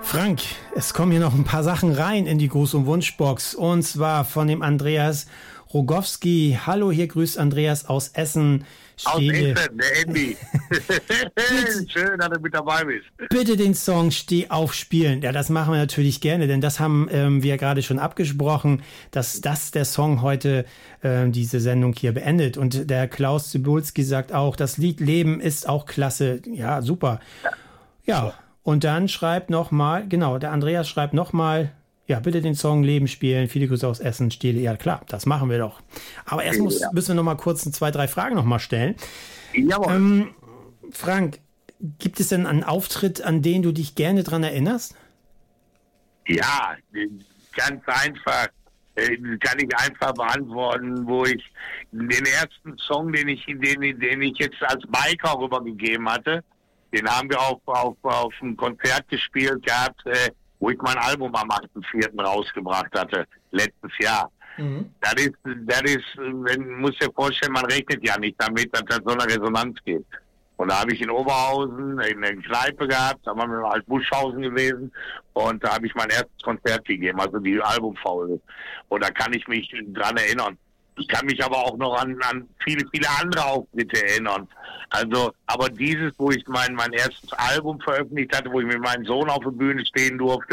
Frank, es kommen hier noch ein paar Sachen rein in die Gruß- und Wunschbox. Und zwar von dem Andreas Rogowski. Hallo, hier grüßt Andreas aus Essen. Aus Essen, der Andy. Schön, dass du mit dabei bist. Bitte den Song Steh auf spielen. Ja, das machen wir natürlich gerne, denn das haben wir gerade schon abgesprochen, dass das der Song heute diese Sendung hier beendet. Und der Klaus Zybulski sagt auch, das Lied Leben ist auch klasse. Ja, super. Ja, und dann schreibt nochmal, genau, der Andreas schreibt nochmal, ja, bitte den Song Leben spielen. Viele Grüße aus Essen, Stele. Ja, klar, das machen wir doch. Aber erst müssen wir noch mal kurz 2, 3 Fragen noch mal stellen. Jawohl. Frank, gibt es denn einen Auftritt, an den du dich gerne dran erinnerst? Ja, ganz einfach. Kann ich einfach beantworten, wo ich den ersten Song, den ich jetzt als Biker rübergegeben hatte, den haben wir auf einem Konzert gespielt gehabt, wo ich mein Album am 8.4. rausgebracht hatte, letztes Jahr. Mhm. Das ist, man muss dir vorstellen, man rechnet ja nicht damit, dass das so eine Resonanz gibt. Und da habe ich in Oberhausen in der Kneipe gehabt, da waren wir halt Buschhausen gewesen und da habe ich mein erstes Konzert gegeben, also die Albumfaule. Und da kann ich mich dran erinnern. Ich kann mich aber auch noch an viele, viele andere Auftritte erinnern. Also, aber dieses, wo ich mein erstes Album veröffentlicht hatte, wo ich mit meinem Sohn auf der Bühne stehen durfte,